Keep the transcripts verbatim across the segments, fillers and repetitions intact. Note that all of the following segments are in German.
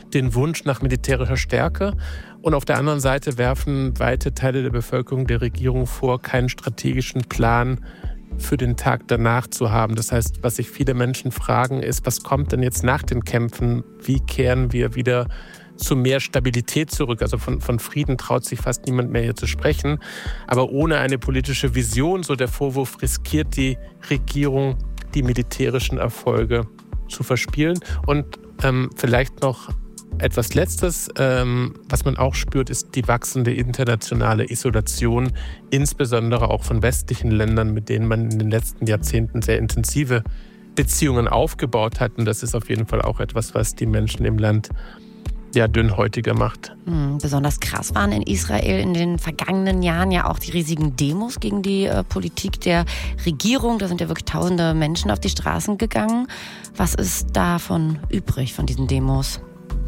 den Wunsch nach militärischer Stärke. Und auf der anderen Seite werfen weite Teile der Bevölkerung der Regierung vor, keinen strategischen Plan für den Tag danach zu haben. Das heißt, was sich viele Menschen fragen, ist, was kommt denn jetzt nach den Kämpfen? Wie kehren wir wieder zu mehr Stabilität zurück? Also von, von Frieden traut sich fast niemand mehr hier zu sprechen. Aber ohne eine politische Vision, so der Vorwurf, riskiert die Regierung, die militärischen Erfolge zu verspielen. Und ähm, vielleicht noch etwas Letztes, ähm, was man auch spürt, ist die wachsende internationale Isolation, insbesondere auch von westlichen Ländern, mit denen man in den letzten Jahrzehnten sehr intensive Beziehungen aufgebaut hat. Und das ist auf jeden Fall auch etwas, was die Menschen im Land ja dünnhäutiger macht. Hm, besonders krass waren in Israel in den vergangenen Jahren ja auch die riesigen Demos gegen die äh, Politik der Regierung. Da sind ja wirklich tausende Menschen auf die Straßen gegangen. Was ist davon übrig, von diesen Demos?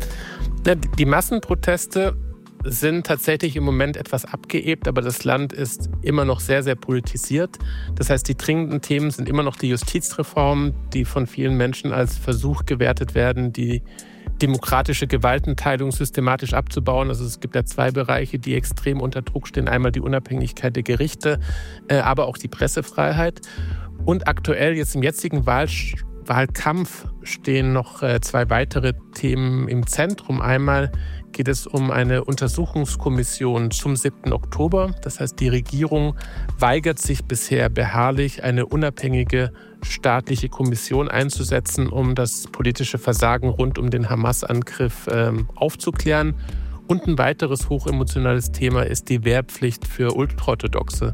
Ja, die Massenproteste sind tatsächlich im Moment etwas abgeebt, aber das Land ist immer noch sehr, sehr politisiert. Das heißt, die dringenden Themen sind immer noch die Justizreform, die von vielen Menschen als Versuch gewertet werden, die demokratische Gewaltenteilung systematisch abzubauen. Also es gibt ja zwei Bereiche, die extrem unter Druck stehen. Einmal die Unabhängigkeit der Gerichte, aber auch die Pressefreiheit. Und aktuell, jetzt im jetzigen Wahlsch- Wahlkampf, stehen noch zwei weitere Themen im Zentrum. Einmal geht es um eine Untersuchungskommission zum siebten Oktober. Das heißt, die Regierung weigert sich bisher beharrlich, eine unabhängige staatliche Kommission einzusetzen, um das politische Versagen rund um den Hamas-Angriff ähm, aufzuklären. Und ein weiteres hochemotionales Thema ist die Wehrpflicht für Ultraorthodoxe.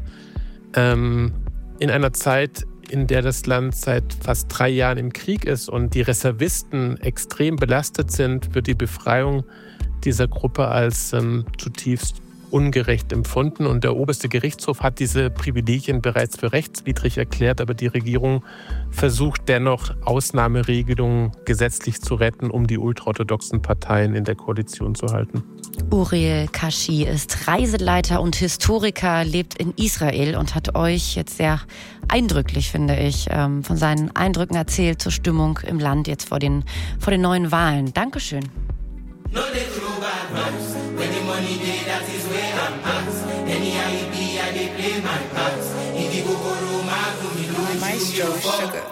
Ähm, in einer Zeit, in der das Land seit fast drei Jahren im Krieg ist und die Reservisten extrem belastet sind, wird die Befreiung dieser Gruppe als ähm, zutiefst ungerecht empfunden. Und der oberste Gerichtshof hat diese Privilegien bereits für rechtswidrig erklärt, aber die Regierung versucht dennoch, Ausnahmeregelungen gesetzlich zu retten, um die ultraorthodoxen Parteien in der Koalition zu halten. Uriel Kashi ist Reiseleiter und Historiker, lebt in Israel und hat euch jetzt sehr eindrücklich, finde ich, von seinen Eindrücken erzählt zur Stimmung im Land jetzt vor den, vor den neuen Wahlen. Dankeschön. No dey throw bad vibes. When the money dey, that is where I'm at. Anyhow it be, I dey play my part. If you go go Roma, to me lose you. Maestro Sugar.